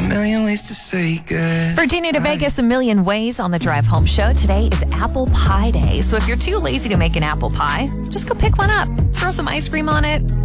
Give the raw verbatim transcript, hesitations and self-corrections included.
million ways to say good. Virginia to Vegas, a million ways on the Drive Home Show. Today is apple pie day. So if you're too lazy to make an apple pie, just go pick one up. Throw some ice cream on it.